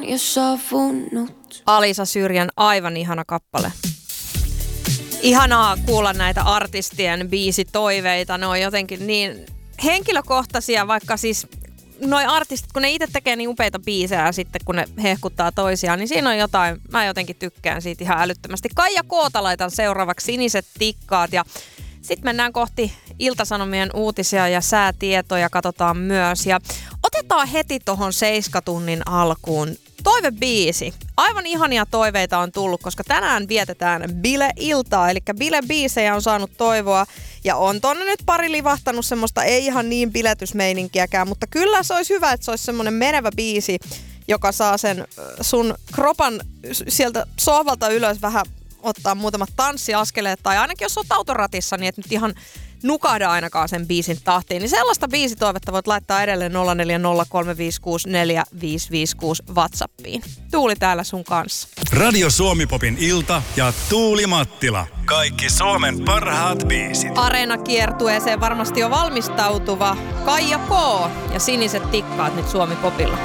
ja savunut. Alisa Syrjän aivan ihana kappale. Ihanaa kuulla näitä artistien biisitoiveita. Ne on jotenkin niin henkilökohtaisia, vaikka siis noi artistit, kun ne itse tekee niin upeita biisejä ja sitten kun ne hehkuttaa toisiaan, niin siinä on jotain, mä jotenkin tykkään siitä ihan älyttömästi. Kaija Koota laitan seuraavaksi Siniset tikkaat ja sitten mennään kohti Ilta-Sanomien uutisia ja säätietoja katsotaan myös. Ja otetaan heti tohon 7 tunnin alkuun toivebiisi. Aivan ihania toiveita on tullut, koska tänään vietetään bile-iltaa, eli bile-biisejä on saanut toivoa. Ja on tonne nyt pari livahtanut semmoista ei ihan niin biletysmeininkiäkään, mutta kyllä se olisi hyvä, että se olisi semmoinen menevä biisi, joka saa sen sun kropan sieltä sohvalta ylös vähän ottaa muutamat tanssiaskeleet, tai ainakin jos olet autoratissa, niin et nyt ihan nukahda ainakaan sen biisin tahtiin, niin sellaista biisitoivetta voit laittaa edelleen 0403564556 WhatsAppiin. Tuuli täällä sun kanssa. Radio Suomi-popin ilta ja Tuuli Mattila. Kaikki Suomen parhaat biisit. Areena-kiertueeseen varmasti jo valmistautuva Kaija K. ja Siniset tikkaat nyt Suomi-popilla.